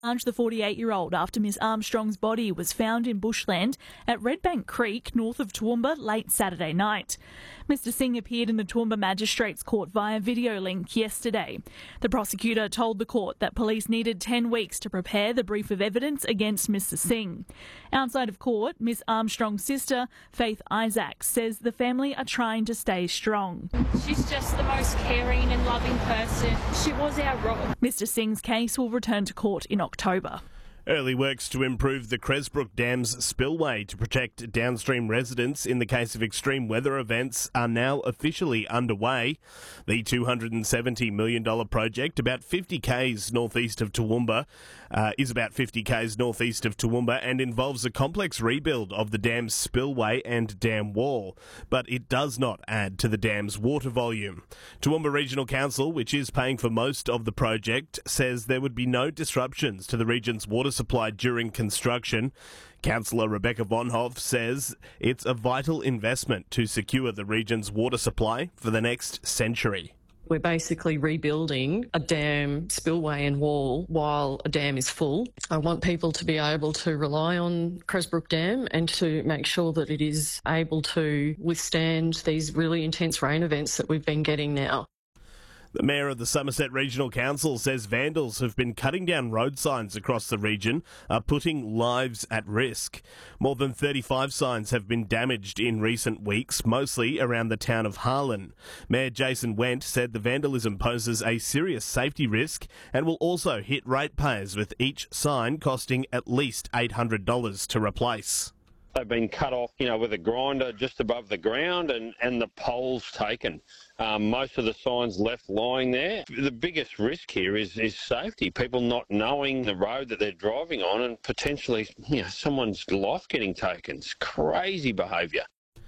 Charged the 48-year-old after Miss Armstrong's body was found in bushland at Redbank Creek, north of Toowoomba, late Saturday night. Mr Singh appeared in the Toowoomba Magistrates Court via video link yesterday. The prosecutor told the court that police needed 10 weeks to prepare the brief of evidence against Mr Singh. Outside of court, Miss Armstrong's sister, Faith Isaacs, says the family are trying to stay strong. She's just the most caring and loving person. She was our rock. Mr Singh's case will return to court in October. Early works to improve the Cresbrook Dam's spillway to protect downstream residents in the case of extreme weather events are now officially underway. The $270 million project, about 50 k's northeast of Toowoomba, and involves a complex rebuild of the dam's spillway and dam wall, but it does not add to the dam's water volume. Toowoomba Regional Council, which is paying for most of the project, says there would be no disruptions to the region's water supply during construction. Councillor Rebecca Von Hoff says it's a vital investment to secure the region's water supply for the next century. We're basically rebuilding a dam, spillway and wall while a dam is full. I want people to be able to rely on Cresbrook Dam and to make sure that it is able to withstand these really intense rain events that we've been getting now. The Mayor of the Somerset Regional Council says vandals have been cutting down road signs across the region, are putting lives at risk. More than 35 signs have been damaged in recent weeks, mostly around the town of Harlan. Mayor Jason Wendt said the vandalism poses a serious safety risk and will also hit ratepayers, with each sign costing at least $800 to replace. They've been cut off, with a grinder just above the ground and the poles taken. Most of the signs left lying there. The biggest risk here is safety. People not knowing the road that they're driving on and potentially, someone's life getting taken. It's crazy behaviour.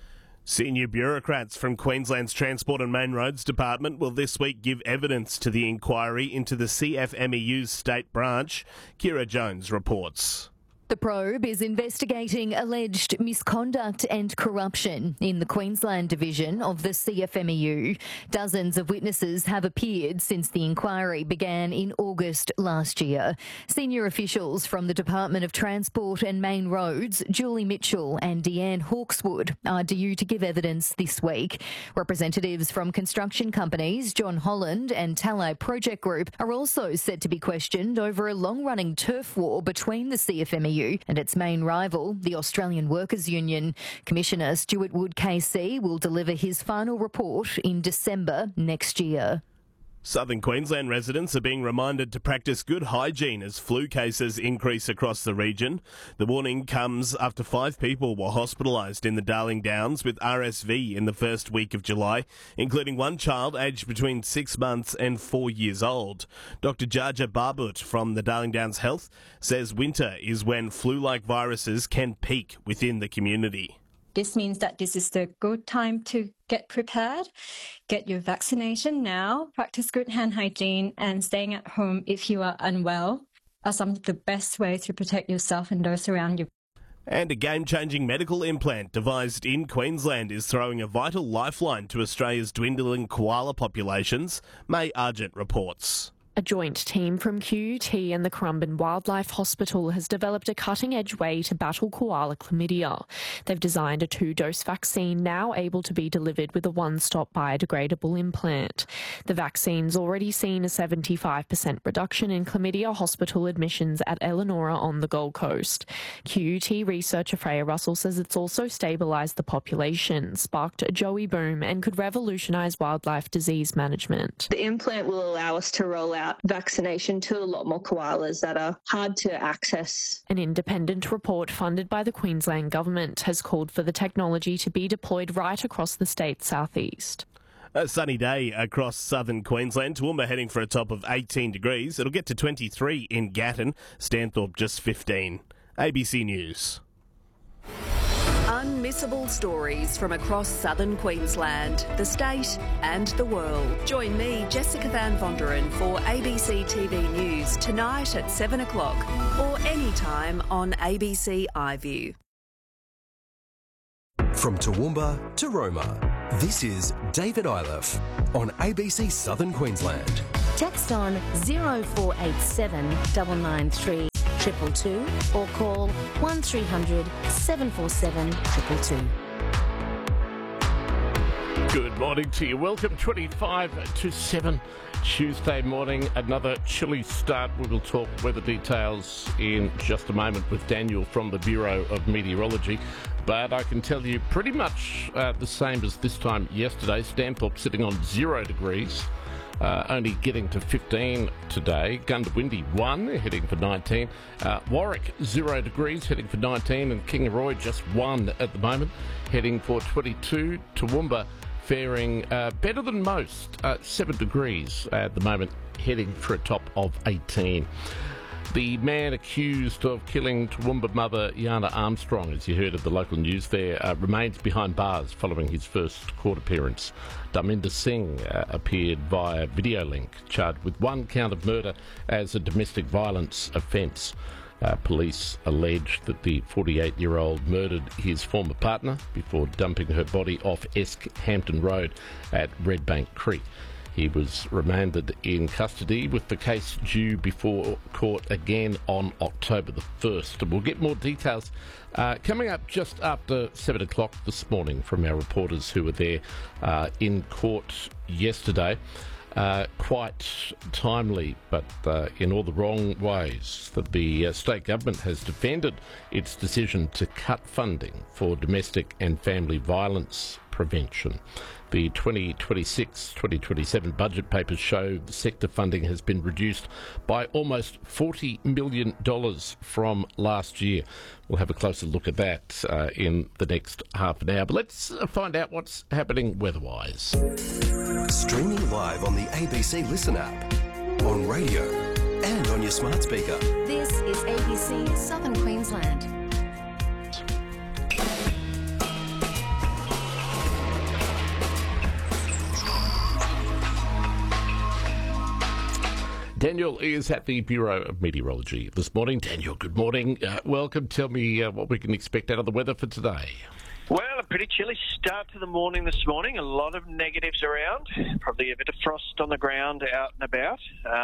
Senior bureaucrats from Queensland's Transport and Main Roads Department will this week give evidence to the inquiry into the CFMEU's state branch. Kira Jones reports. The probe is investigating alleged misconduct and corruption in the Queensland division of the CFMEU. Dozens of witnesses have appeared since the inquiry began in August last year. Senior officials from the Department of Transport and Main Roads, Julie Mitchell and Deanne Hawkswood, are due to give evidence this week. Representatives from construction companies John Holland and Talai Project Group are also said to be questioned over a long-running turf war between the CFMEU and its main rival, the Australian Workers' Union. Commissioner Stuart Wood KC will deliver his final report in December next year. Southern Queensland residents are being reminded to practice good hygiene as flu cases increase across the region. The warning comes after 5 people were hospitalised in the Darling Downs with RSV in the first week of July, including one child aged between 6 months and 4 years old. Dr. Jaja Barbut from the Darling Downs Health says winter is when flu-like viruses can peak within the community. This means that this is the good time to get prepared, get your vaccination now, practice good hand hygiene, and staying at home if you are unwell are some of the best ways to protect yourself and those around you. And a game-changing medical implant devised in Queensland is throwing a vital lifeline to Australia's dwindling koala populations. May Argent reports. A joint team from QUT and the Currumbin Wildlife Hospital has developed a cutting-edge way to battle koala chlamydia. They've designed a 2-dose vaccine now able to be delivered with a one-stop biodegradable implant. The vaccine's already seen a 75% reduction in chlamydia hospital admissions at Elanora on the Gold Coast. QUT researcher Freya Russell says it's also stabilised the population, sparked a Joey boom and could revolutionise wildlife disease management. The implant will allow us to roll out vaccination to a lot more koalas that are hard to access. An independent report funded by the Queensland Government has called for the technology to be deployed right across the state's southeast. A sunny day across southern Queensland. Toowoomba heading for a top of 18 degrees. It'll get to 23 in Gatton. Stanthorpe just 15. ABC News. Unmissable stories from across southern Queensland, the state and the world. Join me, Jessica Van Vonderen, for ABC TV News tonight at 7 o'clock or anytime on ABC iView. From Toowoomba to Roma, This is David Iliff on ABC Southern Queensland. Text on 0487 993 222 or call 1300 747 222. Good morning to you. Welcome 25 to 7 Tuesday morning. Another chilly start. We will talk weather details in just a moment with Daniel from the Bureau of Meteorology. But I can tell you pretty much the same as this time yesterday. Stanthorpe sitting on 0 degrees, only getting to 15 today. Gundawindi 1, heading for 19. Warwick 0 degrees, heading for 19. And Kingaroy just 1 at the moment, heading for 22. Toowoomba faring better than most, 7 degrees at the moment, heading for a top of 18. The man accused of killing Toowoomba mother Yana Armstrong, as you heard of the local news there, remains behind bars following his first court appearance. Dharminder Singh appeared via video link, charged with 1 count of murder as a domestic violence offence. Police allege that the 48-year-old murdered his former partner before dumping her body off Esk Hampton Road at Redbank Creek. He was remanded in custody with the case due before court again on October the 1st. And we'll get more details coming up just after 7 o'clock this morning from our reporters who were there in court yesterday. Quite timely, but in all the wrong ways, that the state government has defended its decision to cut funding for domestic and family violence prevention. The 2026-2027 budget papers show the sector funding has been reduced by almost $40 million from last year. We'll have a closer look at that in the next half an hour. But let's find out what's happening weather-wise. Streaming live on the ABC Listen app, on radio and on your smart speaker. This is ABC Southern Queensland. Daniel is at the Bureau of Meteorology this morning. Daniel, good morning. Welcome. Tell me what we can expect out of the weather for today. Well, a pretty chilly start to the morning this morning. A lot of negatives around. Probably a bit of frost on the ground out and about.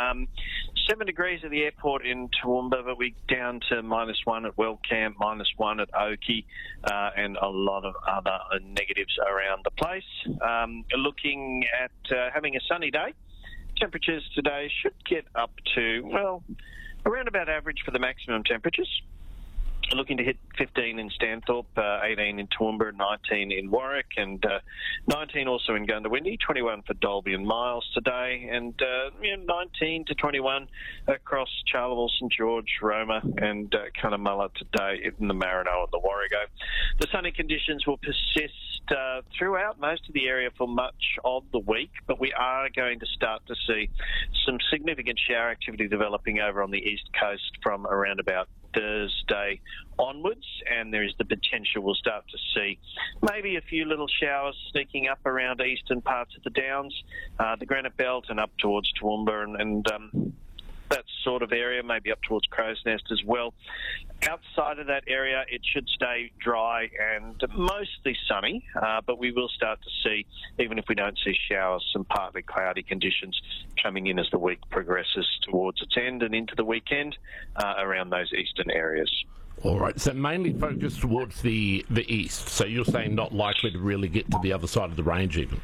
7 degrees at the airport in Toowoomba, but we're down to -1 at Wellcamp, -1 at Oakey, and a lot of other negatives around the place. Looking at having a sunny day. Temperatures today should get up to, well, around about average for the maximum temperatures. Looking to hit 15 in Stanthorpe, 18 in Toowoomba, 19 in Warwick, and 19 also in Gundawindi, 21 for Dalby and Miles today, and 19 to 21 across Charleville, St George, Roma, and Cunnamulla today in the Marino and the Warrego. The sunny conditions will persist throughout most of the area for much of the week, but we are going to start to see some significant shower activity developing over on the east coast from around about Thursday onwards, and there is the potential we'll start to see maybe a few little showers sneaking up around eastern parts of the Downs, the Granite Belt, and up towards Toowoomba and that sort of area, maybe up towards Crow's Nest as well. Outside of that area, it should stay dry and mostly sunny, but we will start to see, even if we don't see showers, some partly cloudy conditions coming in as the week progresses towards its end and into the weekend around those eastern areas. All right, so mainly focused towards the east. So you're saying not likely to really get to the other side of the range even?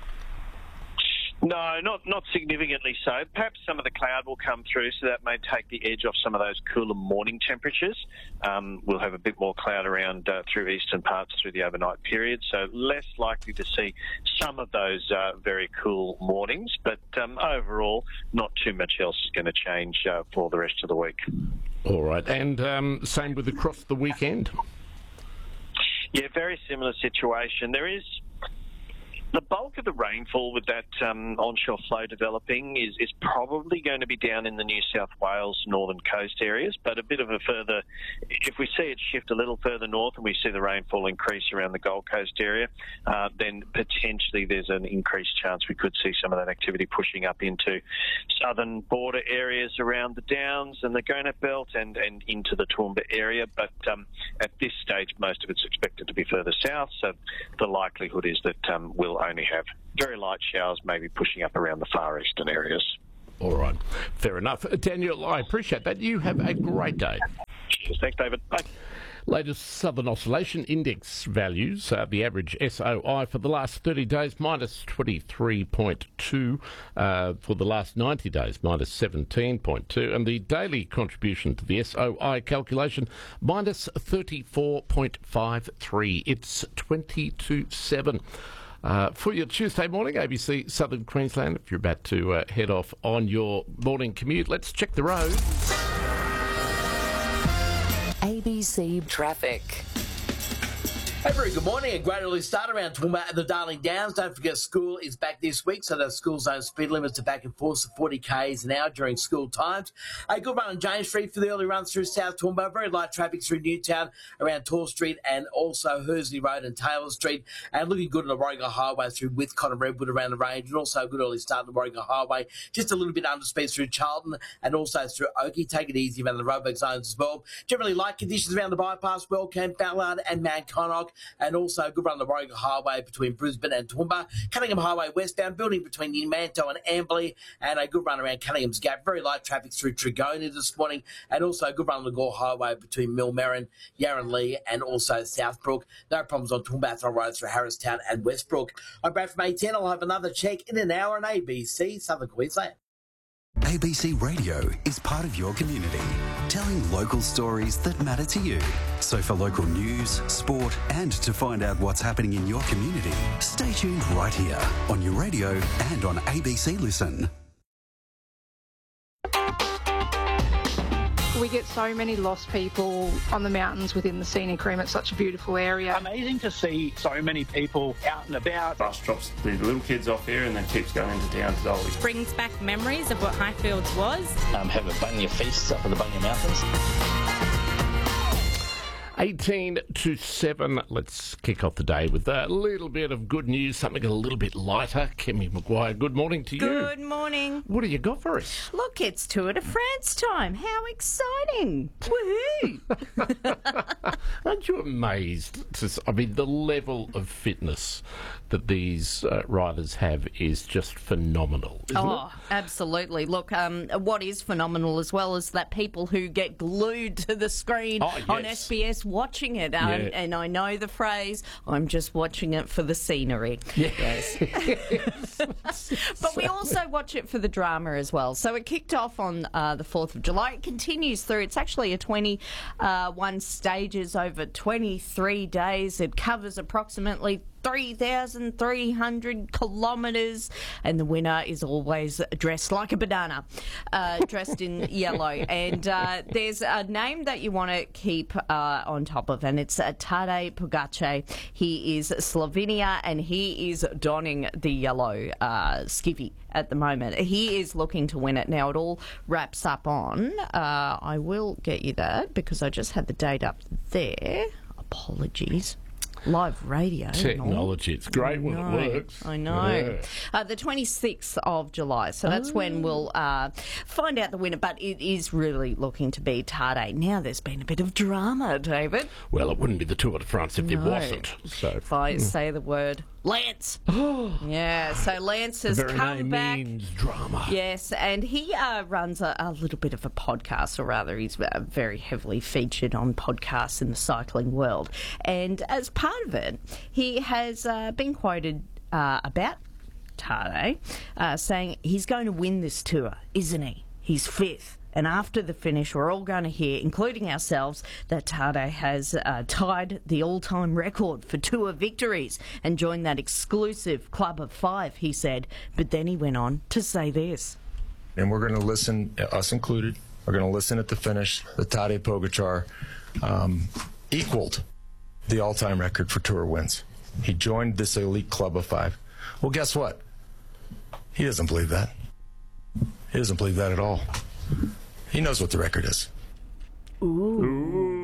No, not significantly so. Perhaps some of the cloud will come through, so that may take the edge off some of those cooler morning temperatures. We'll have a bit more cloud around through eastern parts through the overnight period, so less likely to see some of those very cool mornings. But overall, not too much else is going to change for the rest of the week. All right, and same with across the weekend? Yeah, very similar situation. There is the bulk of the rainfall with that onshore flow developing is probably going to be down in the New South Wales northern coast areas, but a bit of a further, if we see it shift a little further north and we see the rainfall increase around the Gold Coast area, then potentially there's an increased chance we could see some of that activity pushing up into southern border areas around the Downs and the Granite Belt and into the Toowoomba area, but at this stage most of it's expected to be further south, so the likelihood is that we'll only have very light showers, maybe pushing up around the far eastern areas. All right, fair enough. Daniel, I appreciate that. You have a great day. Cheers. Thanks, David. Bye. Latest Southern Oscillation Index values, the average SOI for the last 30 days, minus 23.2, for the last 90 days, minus 17.2, and the daily contribution to the SOI calculation, minus 34.53. It's 20-7. For your Tuesday morning, ABC Southern Queensland, if you're about to head off on your morning commute, let's check the roads. ABC Traffic. Hey, very good morning. A great early start around Toowoomba and the Darling Downs. Don't forget school is back this week, so the school zone speed limits are back in force of 40 k's an hour during school times. A good run on James Street for the early run through South Toowoomba. Very light traffic through Newtown around Tall Street and also Hersley Road and Taylor Street. And looking good on the Warringah Highway through Whitcott and Redwood around the range. And also a good early start on the Warringah Highway. Just a little bit under speed through Charlton and also through Oakey. Take it easy around the roadwork zones as well. Generally light conditions around the bypass, Wellcamp, Ballard and Mount Conock. And also a good run on the Warringah Highway between Brisbane and Toowoomba. Cunningham Highway westbound, building between Manto and Amberley, and a good run around Cunningham's Gap. Very light traffic through Trigonia this morning, and also a good run on the Gore Highway between Millmerran, Yarranlee, and also Southbrook. No problems on Toowoomba Road through Harristown and Westbrook. I'm Brad from A10. I'll have another check in an hour on ABC Southern Queensland. ABC Radio is part of your community, telling local stories that matter to you. So for local news, sport, and to find out what's happening in your community, stay tuned right here on your radio and on ABC Listen. We get so many lost people on the mountains within the scenic rim. It's such a beautiful area. Amazing to see so many people out and about. Bus drops the little kids off here and then keeps going into town to Dolly. Brings back memories of what Highfields was. Have a bunya feast up in the Bunya Mountains. 18-7. Let's kick off the day with a little bit of good news, something a little bit lighter. Kemi Maguire, good morning to you. Good morning. What do you got for us? Look, it's Tour de France time. How exciting. Woohoo. Aren't you amazed? I mean, the level of fitness that these riders have is just phenomenal, isn't it? Absolutely. Look, what is phenomenal as well is that people who get glued to the screen on SBS watching it. And I know the phrase, I'm just watching it for the scenery. Yes. But we also watch it for the drama as well. So it kicked off on the 4th of July. It continues through. It's actually a 21 stages over 23 days. It covers approximately 3,300 kilometres, and the winner is always dressed like a banana, dressed in yellow. And there's a name that you want to keep on top of, and it's Tadej Pogacar. He is Slovenia, and he is donning the yellow skivvy at the moment. He is looking to win it. Now, it all wraps up on, I will get you that because I just had the date up there. Apologies. Live radio. Technology. It's great when it works. I know. Yeah. The 26th of July. So that's when we'll find out the winner. But it is really looking to be Tadej. Now there's been a bit of drama, David. Well, it wouldn't be the Tour de France if there wasn't. So if I say the word Lance. Yeah, so Lance has come back. Means drama. Yes, and he runs a little bit of a podcast, or rather he's very heavily featured on podcasts in the cycling world. And as part of it, he has been quoted about Tadej saying he's going to win this tour, isn't he? He's fifth. And after the finish, we're all going to hear, including ourselves, that Tadej has tied the all-time record for tour victories and joined that exclusive club of 5, he said. But then he went on to say this. And we're going to listen, us included, we're going to listen at the finish that Tadej Pogacar equaled the all-time record for tour wins. He joined this elite club of 5. Well, guess what? He doesn't believe that. He doesn't believe that at all. He knows what the record is. Ooh. Yeah,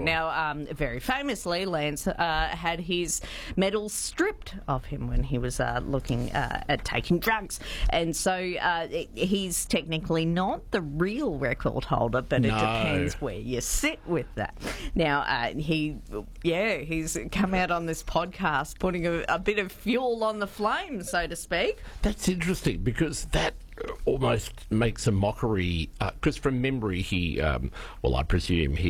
Now, very famously, Lance had his medals stripped of him when he was looking at taking drugs. And so he's technically not the real record holder, but it depends where you sit with that. Now, he's come out on this podcast putting a bit of fuel on the flame, so to speak. That's interesting, because that almost makes a mockery, because from memory he, I presume he